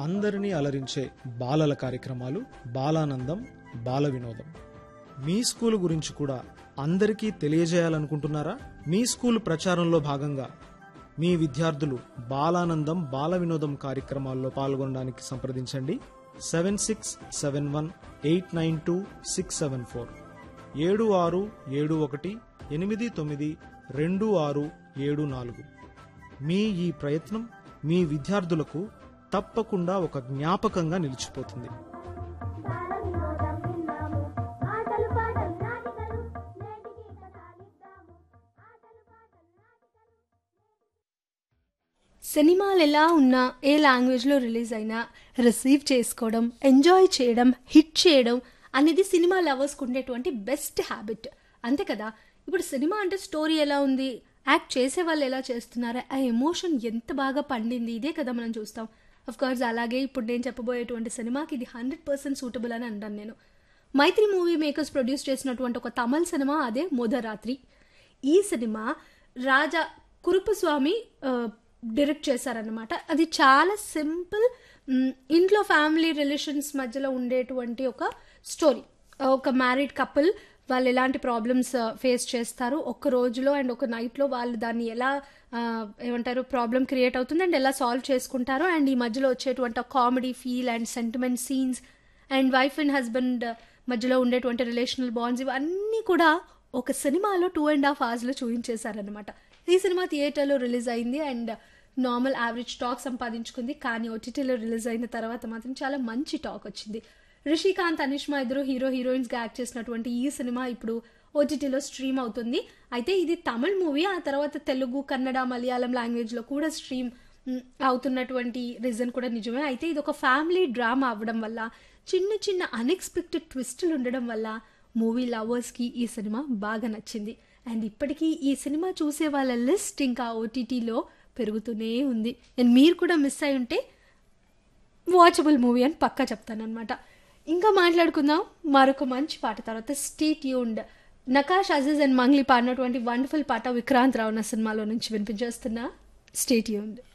అందరినీ అలరించే బాలల కార్యక్రమాలు బాలానందం బాల వినోదం. మీ స్కూల్ గురించి కూడా అందరికీ తెలియజేయాలనుకుంటున్నారా? మీ స్కూల్ ప్రచారంలో భాగంగా మీ విద్యార్థులు బాలానందం బాల వినోదం కార్యక్రమాల్లో పాల్గొనడానికి సంప్రదించండి. 7671892674 7671892674. మీ ఈ ప్రయత్నం మీ విద్యార్థులకు తప్పకుండా ఒక జ్ఞాపకంగా నిలిచిపోతుంది. సినిమాలు ఎలా ఉన్నా, ఏ లాంగ్వేజ్లో రిలీజ్ అయినా రిసీవ్ చేసుకోవడం, ఎంజాయ్ చేయడం, హిట్ చేయడం అనేది సినిమా లవర్స్కి ఉండేటువంటి బెస్ట్ హ్యాబిట్, అంతే కదా. ఇప్పుడు సినిమా అంటే స్టోరీ ఎలా ఉంది, యాక్ట్ చేసే వాళ్ళు ఎలా చేస్తున్నారా, ఆ ఎమోషన్ ఎంత బాగా పండింది, ఇదే కదా మనం చూస్తాం. అఫ్ కోర్స్ అలాగే ఇప్పుడు నేను చెప్పబోయేటువంటి సినిమాకి ఇది 100% సూటబుల్ అని అంటాను నేను. మైత్రి మూవీ మేకర్స్ ప్రొడ్యూస్ చేసినటువంటి ఒక తమిళ సినిమా, అదే మొదరాత్రి. ఈ సినిమా రాజా కురుపుస్వామి డైరెక్ట్ చేశారనమాట. అది చాలా సింపుల్, ఇంట్లో ఫ్యామిలీ రిలేషన్స్ మధ్యలో ఉండేటువంటి ఒక స్టోరీ. ఒక మ్యారీడ్ కపుల్ వాళ్ళు ఎలాంటి ప్రాబ్లమ్స్ ఫేస్ చేస్తారు ఒక రోజులో అండ్ ఒక నైట్లో, వాళ్ళు దాన్ని ఎలా ఏమంటారు ప్రాబ్లం క్రియేట్ అవుతుంది అండ్ ఎలా సాల్వ్ చేసుకుంటారో, అండ్ ఈ మధ్యలో వచ్చేటువంటి comedy feel and sentiment scenes and wife and husband మధ్యలో ఉండేటువంటి రిలేషనల్ బాండ్స్, ఇవన్నీ కూడా ఒక సినిమాలో 2.5 hours చూపించేశారనమాట. ఈ సినిమా థియేటర్లో రిలీజ్ అయింది అండ్ నార్మల్ యావరేజ్ టాక్ సంపాదించుకుంది. కానీ ఓటీటీలో రిలీజ్ అయిన తర్వాత మాత్రం చాలా మంచి టాక్ వచ్చింది. రిషికాంత్, అనిష్మా ఇద్దరు హీరోయిన్స్గా యాక్ట్ చేసినటువంటి ఈ సినిమా ఇప్పుడు ఓటీటీలో స్ట్రీమ్ అవుతుంది. అయితే ఇది తమిళ్ మూవీ, ఆ తర్వాత తెలుగు, కన్నడ, మలయాళం లాంగ్వేజ్లో కూడా స్ట్రీమ్ అవుతున్నటువంటి రీజన్ కూడా నిజమే. అయితే ఇది ఒక ఫ్యామిలీ డ్రామా అవ్వడం వల్ల, చిన్న చిన్న అన్ఎక్స్పెక్టెడ్ ట్విస్టులు ఉండడం వల్ల మూవీ లవర్స్కి ఈ సినిమా బాగా నచ్చింది. అండ్ ఇప్పటికీ ఈ సినిమా చూసే వాళ్ళ లిస్ట్ ఇంకా ఓటీటీలో పెరుగుతూనే ఉంది. అండ్ మీరు కూడా మిస్ అయి ఉంటే వాచబుల్ మూవీ అని పక్కా చెప్తానమాట. ఇంకా మాట్లాడుకుందాం మరొక మంచి పాట తర్వాత. Stay tuned. Nakash Aziz and Mangli పాడినటువంటి వండర్ఫుల్ పాట విక్రాంత్ రావు నా సినిమాలో నుంచి వినిపించేస్తున్నా. Stay tuned.